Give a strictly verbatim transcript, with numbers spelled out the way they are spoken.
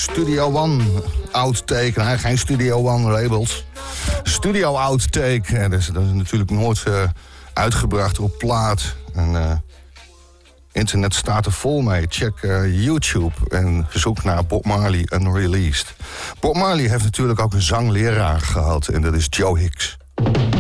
Studio One outtake. Nou, geen Studio One labels. Studio outtake. Ja, dat, is, dat is natuurlijk nooit uh, uitgebracht op plaat. En, uh, internet staat er vol mee. Check uh, YouTube en zoek naar Bob Marley Unreleased. Bob Marley heeft natuurlijk ook een zangleraar gehad. En dat is Joe Hicks.